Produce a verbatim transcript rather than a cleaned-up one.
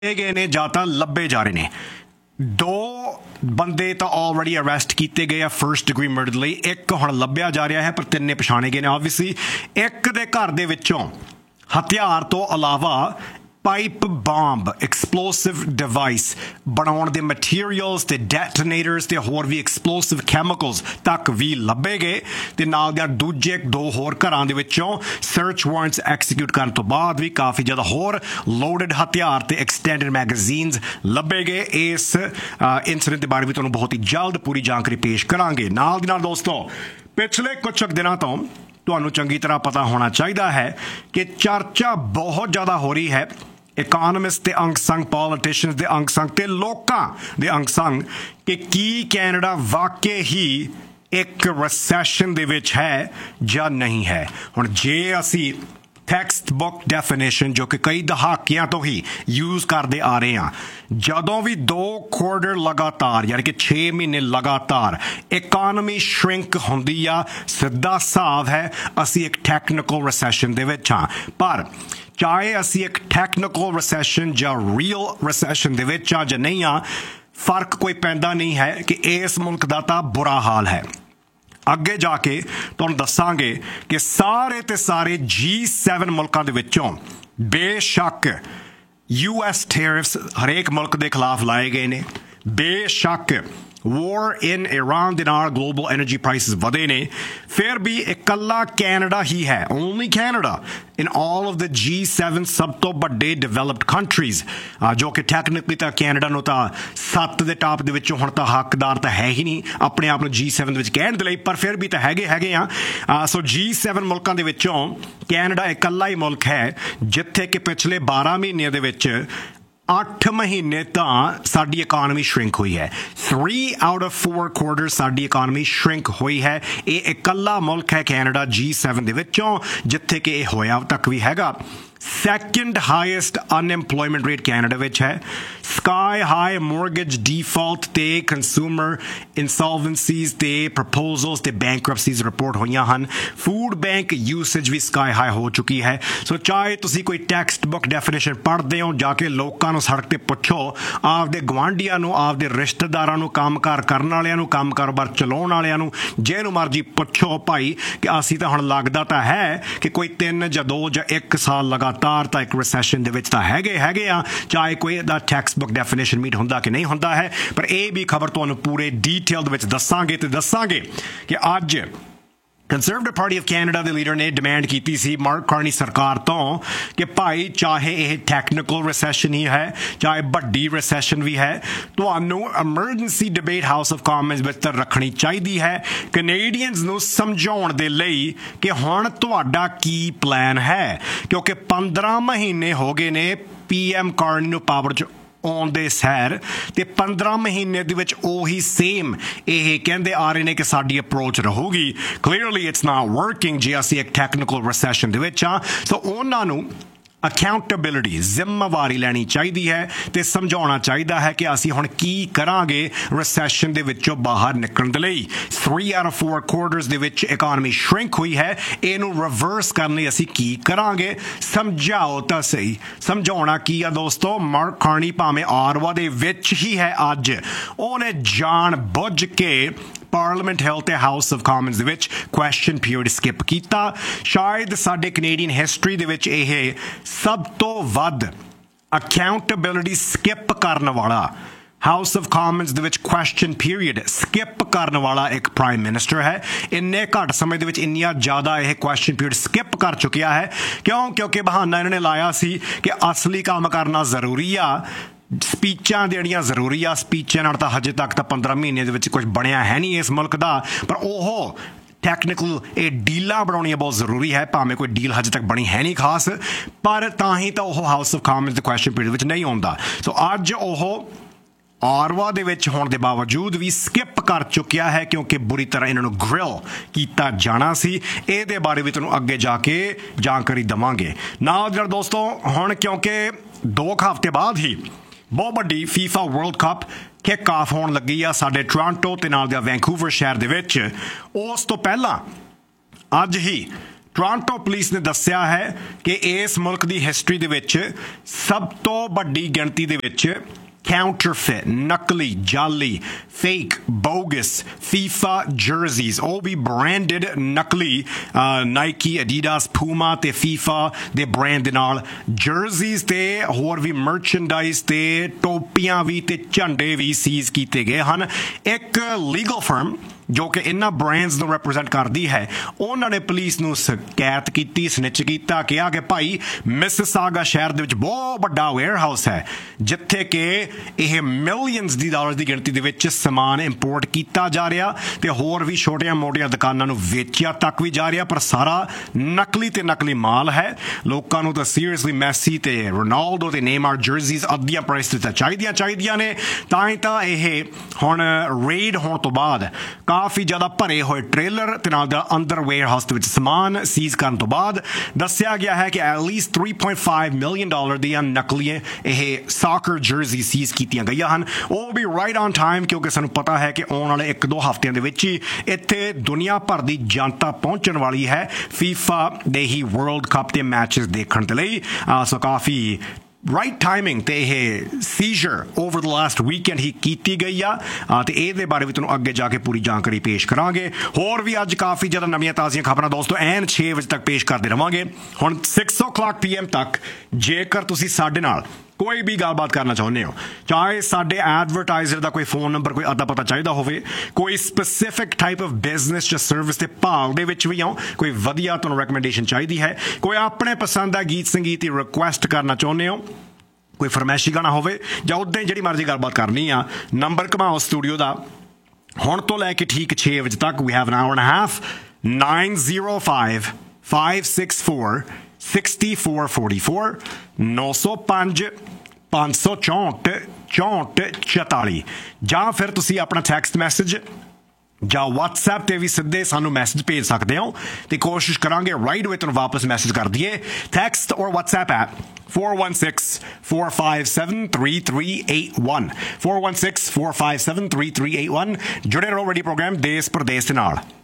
गए ने ਜਾਂ ਤਾਂ ਲੱਭੇ ਜਾ ਰਹੇ ਨੇ। ਦੋ ਬੰਦੇ ਤਾਂ ਆਲਰੇਡੀ ਅਰੈਸਟ ਕੀਤੇ ਗਏ ਆ ਫਰਸਟ ਡਿਗਰੀ ਮਰਡਰ ਲਈ, ਇੱਕ ਹੁਣ ਲੱਭਿਆ ਜਾ ਰਿਹਾ ਹੈ ਪਰ ਤਿੰਨੇ ਪਛਾਣੇ ਗਏ ਨੇ। ਆਬਵੀਅਸਲੀ ਇੱਕ ਦੇ ਘਰ ਦੇ ਵਿੱਚੋਂ ਹਥਿਆਰ ਤੋਂ ਇਲਾਵਾ ਪਾਈਪ ਬੰਬ ਐਕਸਪਲੋਸਿਵ ਡਿਵਾਈਸ ਬਣਾਉਣ ਦੇ ਮਟੀਰੀਅਲਸ ਤੇ ਡੈਟੋਨੇਟਰਸ ਤੇ ਹੋਰ ਵੀ ਐਕਸਪਲੋਸਿਵ ਕੈਮੀਕਲਸ ਤੱਕ ਵੀ ਲੱਭੇ ਗਏ ਤੇ ਨਾਲ ਦੇ ਦੂਜੇ ਦੋ ਹੋਰ ਘਰਾਂ ਦੇ ਵਿੱਚੋਂ ਸਰਚ ਵਾਰੰਟਸ ਐਕਸੀਕਿਊਟ ਕਰਨ ਤੋਂ ਬਾਅਦ ਵੀ ਕਾਫੀ ਜ਼ਿਆਦਾ ਹੋਰ ਲੋਡਡ ਹਥਿਆਰ ਤੇ ਐਕਸਟੈਂਡਡ ਮੈਗਜ਼ੀਨਸ ਲੱਭੇ ਗਏ। ਇਸ ਇਨਸੀਡੈਂਟ ਦੇ ਬਾਰੇ ਵੀ ਤੁਹਾਨੂੰ ਬਹੁਤ ਹੀ ਜਲਦ ਪੂਰੀ ਜਾਣਕਾਰੀ ਪੇਸ਼ ਕਰਾਂਗੇ। ਨਾਲ ਦੀ ਨਾਲ ਦੋਸਤੋ ਪਿਛਲੇ ਕੁਝ ਦਿਨਾਂ ਤੋਂ ਤੁਹਾਨੂੰ ਚੰਗੀ ਤਰ੍ਹਾਂ ਪਤਾ ਹੋਣਾ ਚਾਹੀਦਾ ਹੈ ਕਿ ਚਰਚਾ ਬਹੁਤ ਜ਼ਿਆਦਾ ਹੋ ਰਹੀ ਹੈ ਇਕਾਨਮਿਸਟ ਦੇ ਅੰਗ ਸੰਗ, ਪੋਲੀਟੀਸ਼ੀਅਨਸ ਦੇ ਅੰਗ ਸੰਗ ਤੇ ਲੋਕਾਂ ਦੇ ਅੰਗ ਸੰਗ ਕਿ ਕੀ ਕੈਨੇਡਾ ਵਾਕਈ ਹੀ ਇੱਕ ਰਿਸੈਸ਼ਨ ਦੇ ਵਿੱਚ ਹੈ ਜਾਂ ਨਹੀਂ ਹੈ। ਹੁਣ ਜੇ ਅਸੀਂ ਟੈਕਸਟ ਬੁੱਕ ਡੈਫੀਨੇਸ਼ਨ ਜੋ ਕਿ ਕਈ ਦਹਾਕਿਆਂ ਤੋਂ ਹੀ ਯੂਜ਼ ਕਰਦੇ ਆ ਰਹੇ ਹਾਂ, ਜਦੋਂ ਵੀ ਦੋ ਕੁਆਰਟਰ ਲਗਾਤਾਰ ਯਾਨੀ ਕਿ ਛੇ ਮਹੀਨੇ ਲਗਾਤਾਰ ਇਕਾਨਮੀ ਸ਼ਰਿੰਕ ਹੁੰਦੀ ਆ, ਸਿੱਧਾ ਹਿਸਾਬ ਹੈ ਅਸੀਂ ਇੱਕ ਟੈਕਨੀਕਲ ਰਿਸੈਸ਼ਨ ਦੇ ਵਿੱਚ ਹਾਂ। ਪਰ ਚਾਹੇ ਅਸੀਂ ਇੱਕ ਟੈਕਨੀਕਲ ਰਿਸੈਸ਼ਨ ਜਾਂ ਰੀਅਲ ਰਿਸੈਸ਼ਨ ਦੇ ਵਿੱਚ ਆ ਜਾਂ ਨਹੀਂ ਆ, ਫਰਕ ਕੋਈ ਪੈਂਦਾ ਨਹੀਂ ਹੈ ਕਿ ਇਸ ਮੁਲਕ ਦਾ ਤਾਂ ਬੁਰਾ ਹਾਲ ਹੈ। ਅੱਗੇ ਜਾ ਕੇ ਤੁਹਾਨੂੰ ਦੱਸਾਂਗੇ ਕਿ ਸਾਰੇ ਤੇ ਸਾਰੇ ਜੀ ਸੈਵਨ ਮੁਲਕਾਂ ਦੇ ਵਿੱਚੋਂ ਬੇਸ਼ੱਕ ਯੂ ਐਸ ਟੈਰਿਫਸ ਹਰੇਕ ਮੁਲਕ ਦੇ ਖਿਲਾਫ ਲਾਏ ਗਏ ਨੇ, ਬੇਸ਼ੱਕ war in Iran ਦੇ ਨਾਲ global energy prices ਵਧੇ ਨੇ, ਫਿਰ ਵੀ ਇਕੱਲਾ ਕੈਨੇਡਾ ਹੀ ਹੈ, only Canada in all of the G seven ਸਭ ਤੋਂ ਵੱਡੇ developed countries ਜੋ ਕਿ ਟੈਕਨੀਕਲੀ ਤਾਂ ਕੈਨੇਡਾ ਨੂੰ ਤਾਂ ਸੱਤ ਦੇ ਟਾਪ ਦੇ ਵਿੱਚੋਂ ਹੁਣ ਤਾਂ ਹੱਕਦਾਰ ਤਾਂ ਹੈ ਹੀ ਨਹੀਂ ਆਪਣੇ ਆਪ ਨੂੰ G seven ਦੇ ਵਿੱਚ ਕਹਿਣ ਦੇ ਲਈ, ਪਰ ਫਿਰ ਵੀ ਤਾਂ ਹੈਗੇ ਹੈਗੇ ਆ। ਸੋ G seven ਮੁਲਕਾਂ ਦੇ ਵਿੱਚੋਂ ਕੈਨੇਡਾ ਇਕੱਲਾ ਹੀ ਮੁਲਕ ਹੈ ਜਿੱਥੇ ਕਿ ਪਿਛਲੇ ਬਾਰਾਂ ਮਹੀਨਿਆਂ ਦੇ ਵਿੱਚ ਅੱਠ ਮਹੀਨੇ ਤਾਂ ਸਾਡੀ ਇਕਾਨਮੀ ਸ਼ਰਿੰਕ ਹੋਈ ਹੈ। Three out of four quarter ਸਾਡੀ ਇਕਾਨਮੀ ਸ਼ਰਿੰਕ ਹੋਈ ਹੈ। ਇਹ ਇਕੱਲਾ ਮੁਲਕ ਹੈ ਕੈਨੇਡਾ ਜੀ ਸੈਵਨ ਦੇ ਵਿੱਚੋਂ ਜਿੱਥੇ ਕਿ ਇਹ ਹੋਇਆ ਤੱਕ ਵੀ ਹੈਗਾ। Second highest unemployment rate Canada ਵਿੱਚ ਹੈ। ਸਕਾਈ ਹਾਈ ਮੋਰਗੇਜ ਡਿਫਾਲਟ ਤੇ ਕੰਜ਼ਿਊਮਰ ਇਨਸੋਲਵੈਂਸੀਜ਼ ਤੇ ਪ੍ਰਪੋਜ਼ਲਸ ਤੇ ਬੈਂਕਰਪਸੀਜ਼ ਰਿਪੋਰਟ ਹੋਈਆਂ ਹਨ। ਫੂਡ ਬੈਂਕ ਯੂਸੇਜ ਵੀ ਸਕਾਈ ਹਾਈ ਹੋ ਚੁੱਕੀ ਹੈ। ਸੋ ਚਾਹੇ ਤੁਸੀਂ ਕੋਈ ਟੈਕਸਟ ਬੁੱਕ ਡੈਫੀਨੇਸ਼ਨ ਪੜ੍ਹਦੇ ਹੋ, ਜਾ ਕੇ ਲੋਕਾਂ ਨੂੰ ਸੜਕ ਤੇ ਪੁੱਛੋ, ਆਪਦੇ ਗੁਆਂਢੀਆਂ ਨੂੰ, ਆਪਦੇ ਰਿਸ਼ਤੇਦਾਰਾਂ ਨੂੰ, ਕੰਮਕਾਰ ਕਰਨ ਵਾਲਿਆਂ ਨੂੰ, ਕੰਮ ਕਾਰੋਬਾਰ ਚਲਾਉਣ ਵਾਲਿਆਂ ਨੂੰ, ਜਿਹਨੂੰ ਮਰਜ਼ੀ ਪੁੱਛੋ ਭਾਈ ਕਿ ਅਸੀਂ ਤਾਂ ਹੁਣ ਲੱਗਦਾ ਤਾਂ ਹੈ ਕਿ ਕੋਈ ਤਿੰਨ ਜਾਂ ਦੋ ਜਾਂ ਇੱਕ ਸਾਲ ਲਗਾਤਾਰ ਤਾਂ ਇੱਕ ਰਿਸੈਸ਼ਨ ਦੇ ਵਿੱਚ ਤਾਂ ਹੈਗੇ ਹੈਗੇ ਆ, ਚਾਹੇ ਕੋਈ ਦਾ ਟੈਕਸਟ ਬੁੱਕ ਡੈਫੀਨੇਸ਼ਨ ਮੀਟ ਹੁੰਦਾ ਕਿ ਨਹੀਂ ਹੁੰਦਾ ਹੈ। ਪਰ ਇਹ ਵੀ ਖਬਰ ਤੁਹਾਨੂੰ ਪੂਰੇ ਡੀਟੇਲ ਦੇ ਵਿੱਚ ਦੱਸਾਂਗੇ ਤੇ ਦੱਸਾਂਗੇ ਕਿ ਅੱਜ ਕੰਜ਼ਰਵੇਟਿਵ ਪਾਰਟੀ ਆਫ ਕੈਨੇਡਾ ਦੇ ਲੀਡਰ ਨੇ ਡਿਮਾਂਡ ਕੀਤੀ ਸੀ ਮਾਰਕ ਕਾਰਨੀ ਸਰਕਾਰ ਤੋਂ ਕਿ ਭਾਈ ਚਾਹੇ ਇਹ ਟੈਕਨੀਕਲ ਰਿਸੈਸ਼ਨ ਹੀ ਹੈ, ਚਾਹੇ ਵੱਡੀ ਰਿਸੈਸ਼ਨ ਵੀ ਹੈ, ਤੁਹਾਨੂੰ emergency debate house of Commons ਵਿੱਚ ਤਾਂ ਰੱਖਣੀ ਚਾਹੀਦੀ ਹੈ ਕੈਨੇਡੀਅਨਸ ਨੂੰ ਸਮਝਾਉਣ ਦੇ ਲਈ ਕਿ ਹੁਣ ਤੁਹਾਡਾ ਕੀ ਪਲਾਨ ਹੈ। ਕਿਉਂਕਿ ਪੰਦਰਾਂ ਮਹੀਨੇ ਹੋ ਗਏ ਨੇ ਪੀ ਐਮ ਕਾਰਨੀ ਨੂੰ ਪਾਵਰ 'ਚ ਆਉਣ ਦੇ ਸੈਰ ਤੇ ਪੰਦਰਾਂ ਮਹੀਨੇ ਦੇ ਵਿੱਚ ਉਹੀ ਸੇਮ ਇਹ ਕਹਿੰਦੇ ਆ ਰਹੇ ਨੇ ਕਿ ਸਾਡੀ ਅਪਰੋਚ ਰਹੂਗੀ। ਕਲੀਅਰਲੀ ਇਟਸ ਨਾਟ ਵਰਕਿੰਗ ਜੇ ਅਸੀਂ ਇੱਕ ਟੈਕਨੀਕਲ ਰਿਸੈਸ਼ਨ ਦੇ ਵਿੱਚ ਆ। ਸੋ ਉਹਨਾਂ ਨੂੰ ਅਕਾਊਂਟੇਬਿਲਿਟੀ ਜ਼ਿੰਮੇਵਾਰੀ ਲੈਣੀ ਚਾਹੀਦੀ ਹੈ ਤੇ ਸਮਝਾਉਣਾ ਚਾਹੀਦਾ ਹੈ ਕਿ ਅਸੀਂ ਹੁਣ ਕੀ ਕਰਾਂਗੇ ਰਿਸੈਸ਼ਨ ਦੇ ਵਿੱਚੋਂ ਬਾਹਰ ਨਿਕਲਣ ਦੇ ਲਈ। Three out of four quarters ਦੇ ਵਿੱਚ ਇਕਾਨਮੀ ਸ਼ਰਿੰਕ ਹੋਈ ਹੈ, ਇਹਨੂੰ ਰਿਵਰਸ ਕਰਨ ਲਈ ਅਸੀਂ ਕੀ ਕਰਾਂਗੇ, ਸਮਝਾਓ ਤਾਂ ਸਹੀ। ਸਮਝਾਉਣਾ ਕੀ ਆ ਦੋਸਤੋ, ਮਾਰਕ ਕਾਰਨੀ ਭਾਵੇਂ ਆਰਵਾ ਦੇ ਵਿੱਚ ਹੀ ਹੈ ਅੱਜ, ਉਹਨੇ ਜਾਣ ਬੁੱਝ ਕੇ ਪਾਰਲੀਮੈਂਟ ਹਿੱਲ ਤੇ ਹਾਊਸ ਆਫ ਕਾਮਨਸ ਦੇ ਵਿੱਚ ਕੁਐਸਚਨ ਪੀਰੀਅਡ ਸਕਿਪ ਕੀਤਾ। ਸ਼ਾਇਦ ਸਾਡੇ ਕੈਨੇਡੀਅਨ ਹਿਸਟਰੀ ਦੇ ਵਿੱਚ ਇਹ ਸਭ ਤੋਂ ਵੱਧ ਅਕਾਊਂਟੇਬਿਲਿਟੀ ਸਕਿਪ ਕਰਨ ਵਾਲਾ, ਹਾਊਸ ਆਫ ਕਾਮਨਸ ਦੇ ਵਿੱਚ ਕੁਐਸਚਨ ਪੀਰੀਅਡ ਸਕਿਪ ਕਰਨ ਵਾਲਾ ਇੱਕ ਪ੍ਰਾਈਮ ਮਿਨਿਸਟਰ ਹੈ। ਇੰਨੇ ਘੱਟ ਸਮੇਂ ਦੇ ਵਿੱਚ ਇੰਨੀਆਂ ਜ਼ਿਆਦਾ ਇਹ ਕੁਐਸਚਨ ਪੀਰੀਅਡ ਸਕਿਪ ਕਰ ਚੁੱਕਿਆ ਹੈ। ਕਿਉਂ? ਕਿਉਂਕਿ ਬਹਾਨਾ ਇਹਨਾਂ ਨੇ ਲਾਇਆ ਸੀ ਕਿ ਅਸਲੀ ਕੰਮ ਕਰਨਾ ਜ਼ਰੂਰੀ ਆ, ਸਪੀਚਾਂ ਦੇਣੀਆਂ ਜ਼ਰੂਰੀ ਆ। ਸਪੀਚਾਂ ਨਾਲ ਤਾਂ ਹਜੇ ਤੱਕ ਤਾਂ ਪੰਦਰਾਂ ਮਹੀਨੇ ਦੇ ਵਿੱਚ ਕੁਝ ਬਣਿਆ ਹੈ ਨਹੀਂ ਇਸ ਮੁਲਕ ਦਾ, ਪਰ ਉਹ ਟੈਕਨੀਕਲ ਇਹ ਡੀਲਾਂ ਬਣਾਉਣੀਆਂ ਬਹੁਤ ਜ਼ਰੂਰੀ ਹੈ। ਭਾਵੇਂ ਕੋਈ ਡੀਲ ਹਜੇ ਤੱਕ ਬਣੀ ਹੈ ਨਹੀਂ ਖਾਸ, ਪਰ ਤਾਂ ਹੀ ਤਾਂ ਉਹ ਹਾਊਸ ਆਫ ਕਾਮਨਸ ਦੇ ਕੁਐਸਚਨ ਪੀਰੀਅਡ ਵਿੱਚ ਨਹੀਂ ਆਉਂਦਾ। ਸੋ ਅੱਜ ਉਹ ਆਰਵਾ ਦੇ ਵਿੱਚ ਹੋਣ ਦੇ ਬਾਵਜੂਦ ਵੀ ਸਕਿਪ ਕਰ ਚੁੱਕਿਆ ਹੈ ਕਿਉਂਕਿ ਬੁਰੀ ਤਰ੍ਹਾਂ ਇਹਨਾਂ ਨੂੰ ਗ੍ਰਿਲ ਕੀਤਾ ਜਾਣਾ ਸੀ। ਇਹਦੇ ਬਾਰੇ ਵੀ ਤੁਹਾਨੂੰ ਅੱਗੇ ਜਾ ਕੇ ਜਾਣਕਾਰੀ ਦੇਵਾਂਗੇ। ਨਾਲ ਜਿਹੜਾ ਦੋਸਤੋ ਹੁਣ ਕਿਉਂਕਿ ਦੋ ਕੁ ਹਫ਼ਤੇ ਬਾਅਦ ਹੀ ਬਹੁਤ ਵੱਡੀ ਫੀਫਾ ਵਰਲਡ ਕੱਪ ਕਿਕ ਆਫ ਹੋਣ ਲੱਗੀ ਆ ਸਾਡੇ ਟੋਰਾਂਟੋ ਤੇ ਨਾਲ ਦੇ ਵੈਨਕੂਵਰ ਸ਼ਹਿਰ ਦੇ ਵਿੱਚ, ਉਸ ਤੋਂ ਪਹਿਲਾਂ ਅੱਜ ਹੀ ਟੋਰਾਂਟੋ ਪੁਲਿਸ ਨੇ ਦੱਸਿਆ ਹੈ ਕਿ ਇਸ ਮੁਲਕ ਦੀ ਹਿਸਟਰੀ ਦੇ ਵਿੱਚ ਸਭ ਤੋਂ ਵੱਡੀ ਗਿਣਤੀ ਦੇ ਵਿੱਚ counterfeit, ਨਕਲੀ, ਜਾਲੀ, fake, bogus, FIFA jerseys, all be branded ਨਕਲੀ uh, Nike, Adidas, Puma ਤੇ FIFA ਦੇ brand ਦੇ ਨਾਲ jerseys ਤੇ ਹੋਰ ਵੀ merchandise ਤੇ ਟੋਪੀਆਂ ਵੀ ਤੇ ਝੰਡੇ ਵੀ ਸੀਜ਼ ਕੀਤੇ ਗਏ ਹਨ। ਇੱਕ ਲੀਗਲ ਫਰਮ ਜੋ ਕਿ ਇਹਨਾਂ ਬ੍ਰਾਂਡਸ ਨੂੰ ਰਿਪਰੈਜ਼ੈਂਟ ਕਰਦੀ ਹੈ ਉਹਨਾਂ ਨੇ ਪੁਲਿਸ ਨੂੰ ਸ਼ਿਕਾਇਤ ਕੀਤੀ, ਸਨਿਚ ਕੀਤਾ, ਕਿਹਾ ਕਿ ਭਾਈ ਮਿਸਿਸਾਗਾ ਸ਼ਹਿਰ ਦੇ ਵਿੱਚ ਬਹੁਤ ਵੱਡਾ ਵੇਅਰ ਹਾਊਸ ਹੈ ਜਿੱਥੇ ਕਿ ਇਹ ਮਿਲੀਅਨਸ ਦੀ ਡਾਲਰ ਦੀ ਗਿਣਤੀ ਦੇ ਵਿੱਚ ਸਮਾਨ ਇੰਪੋਰਟ ਕੀਤਾ ਜਾ ਰਿਹਾ ਤੇ ਹੋਰ ਵੀ ਛੋਟੀਆਂ ਮੋਟੀਆਂ ਦੁਕਾਨਾਂ ਨੂੰ ਵੇਚਿਆ ਤੱਕ ਵੀ ਜਾ ਰਿਹਾ, ਪਰ ਸਾਰਾ ਨਕਲੀ ਤੇ ਨਕਲੀ ਮਾਲ ਹੈ। ਲੋਕਾਂ ਨੂੰ ਤਾਂ ਸੀਰੀਅਸਲੀ ਮੈਸੀ ਤੇ ਰੋਨਾਲਡੋ ਤੇ ਨੇਮਾਰ ਜਰਸੀਜ਼ ਅੱਧੀਆਂ ਪ੍ਰਾਈਸ ਤੇ ਤਾਂ ਚਾਹੀਦੀਆਂ ਚਾਹੀਦੀਆਂ ਨੇ। ਤਾਂ ਹੀ ਤਾਂ ਇਹ ਹੁਣ ਰੇਡ ਹੋਣ ਤੋਂ ਬਾਅਦ ਕਾਫੀ ਜ਼ਿਆਦਾ ਭਰੇ ਹੋਏ ਟ੍ਰੇਲਰ ਤੇ ਨਾਲ ਦਾ ਅੰਦਰ ਵੇਅਰ ਹਾਊਸ ਦੇ ਵਿੱਚ ਸਮਾਨ ਸੀਜ਼ ਕਰਨ ਤੋਂ ਬਾਅਦ ਦੱਸਿਆ ਗਿਆ ਹੈ ਕਿ at least three point five million dollar ਦੀਆਂ ਨਕਲੀ ਇਹ ਸਾਕਰ ਜਰਸੀ ਸੀਜ਼ ਕੀਤੀਆਂ ਗਈਆਂ ਹਨ। ਉਹ ਵੀ ਰਾਈਟ ਔਨ ਟਾਈਮ ਕਿਉਂਕਿ ਸਾਨੂੰ ਪਤਾ ਹੈ ਕਿ ਆਉਣ ਵਾਲੇ ਇੱਕ ਦੋ ਹਫ਼ਤਿਆਂ ਦੇ ਵਿੱਚ ਹੀ ਇੱਥੇ ਦੁਨੀਆ ਭਰ ਦੀ ਜਨਤਾ ਪਹੁੰਚਣ ਵਾਲੀ ਹੈ ਫੀਫਾ ਦੇ ਹੀ ਵਰਲਡ ਕੱਪ ਦੇ ਮੈਚਸ ਦੇਖਣ ਦੇ ਲਈ। ਸੋ ਕਾਫੀ ਰਾਈਟ ਟਾਈਮਿੰਗ ਤੇ ਇਹ Caesar over the last weekend ਹੀ ਕੀਤੀ ਗਈ ਆ ਤੇ ਇਹਦੇ ਬਾਰੇ ਵੀ ਤੁਹਾਨੂੰ ਅੱਗੇ ਜਾ ਕੇ ਪੂਰੀ ਜਾਣਕਾਰੀ ਪੇਸ਼ ਕਰਾਂਗੇ। ਹੋਰ ਵੀ ਅੱਜ ਕਾਫੀ ਜ਼ਿਆਦਾ ਨਵੀਆਂ ਤਾਜ਼ੀਆਂ ਖਬਰਾਂ ਦੋਸਤੋ ਐਨ ਛੇ ਵਜੇ ਤੱਕ ਪੇਸ਼ ਕਰਦੇ ਰਵਾਂਗੇ। ਹੁਣ six o'clock p m ਤੱਕ ਜੇਕਰ ਤੁਸੀਂ ਸਾਡੇ ਨਾਲ ਕੋਈ ਵੀ ਗੱਲਬਾਤ ਕਰਨਾ ਚਾਹੁੰਦੇ ਹੋ, ਚਾਹੇ ਸਾਡੇ ਐਡਵਰਟਾਈਜ਼ਰ ਦਾ ਕੋਈ ਫੋਨ ਨੰਬਰ ਕੋਈ ਅਤਾ ਪਤਾ ਚਾਹੀਦਾ ਹੋਵੇ, ਕੋਈ ਸਪੈਸੀਫਿਕ ਟਾਈਪ ਆਫ ਬਿਜ਼ਨਸ ਜਾਂ ਸਰਵਿਸ ਦੇ ਭਾਲ ਦੇ ਵਿੱਚ ਵੀ ਆਓ, ਕੋਈ ਵਧੀਆ ਤੁਹਾਨੂੰ ਰეკਮੈਂਡੇਸ਼ਨ ਚਾਹੀਦੀ ਹੈ, ਕੋਈ ਆਪਣੇ ਪਸੰਦ ਦਾ ਗੀਤ ਸੰਗੀਤ ਦੀ ਰਿਕੁਐਸਟ ਕਰਨਾ ਚਾਹੁੰਦੇ ਹੋ, ਕੋਈ ਫਰਮੈਸ਼ੀ ਗਾਣਾ ਹੋਵੇ ਜਾਂ ਉੱਦਾਂ ਹੀ ਜਿਹੜੀ ਮਰਜ਼ੀ ਗੱਲਬਾਤ ਕਰਨੀ ਆ, ਨੰਬਰ ਘਮਾਓ ਸਟੂਡੀਓ ਦਾ ਹੁਣ ਤੋਂ ਲੈ ਕੇ ਠੀਕ ਛੇ ਵਜੇ ਤੱਕ we have an hour and half nine zero five five six four six four four four ਨੌ ਸੌ ਪੰਜ ਪੰਜ ਸੌ ਚੌਂਹਠ ਚੌਂਹਠ ਚੁਤਾਲੀ ਜਾਂ ਫਿਰ ਤੁਸੀਂ ਆਪਣਾ ਟੈਕਸਟ ਮੈਸੇਜ ਜਾਂ WhatsApp ਤੇ ਵੀ ਸਿੱਧੇ ਸਾਨੂੰ ਮੈਸੇਜ ਭੇਜ ਸਕਦੇ ਹੋ ਤੇ ਕੋਸ਼ਿਸ਼ ਕਰਾਂਗੇ ਰਾਈਟ ਵੇ ਤੁਹਾਨੂੰ ਵਾਪਸ ਮੈਸੇਜ ਕਰ ਦਈਏ। ਟੈਕਸਟ ਔਰ WhatsApp app four one six four five seven three three eight one four one six four five seven three three eight one ਜੁੜੇ ਰਹੋ ਰੇਡੀਓ ਪ੍ਰੋਗਰਾਮ ਦੇਸ਼ ਪ੍ਰਦੇਸ਼ ਦੇ ਨਾਲ।